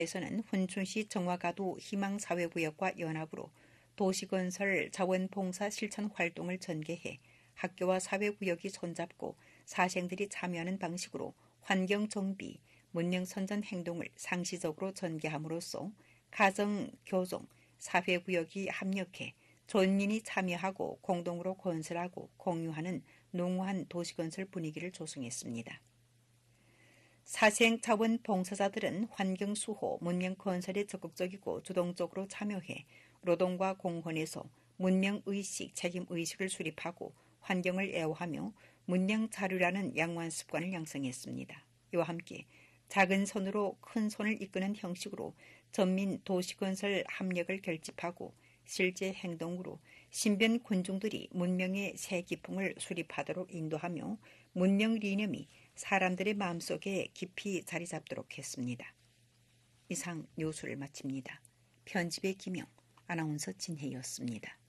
에서는 훈춘시 정화가도 희망사회구역과 연합으로 도시건설 자원봉사 실천 활동을 전개해 학교와 사회구역이 손잡고 사생들이 참여하는 방식으로 환경정비, 문명선전 행동을 상시적으로 전개함으로써 가정, 교종, 사회구역이 합력해 전민이 참여하고 공동으로 건설하고 공유하는 농후한 도시건설 분위기를 조성했습니다. 사생자원봉사자들은 환경수호, 문명건설에 적극적이고 주동적으로 참여해 노동과 공헌에서 문명의식, 책임의식을 수립하고 환경을 애호하며 문명자료라는 양호한 습관을 양성했습니다. 이와 함께 작은 손으로 큰 손을 이끄는 형식으로 전민 도시건설 합력을 결집하고 실제 행동으로 신변 군중들이 문명의 새 기풍을 수립하도록 인도하며 문명 리념이 사람들의 마음속에 깊이 자리 잡도록 했습니다. 이상 뉴스를 마칩니다. 편집의 김영, 아나운서 진혜였습니다.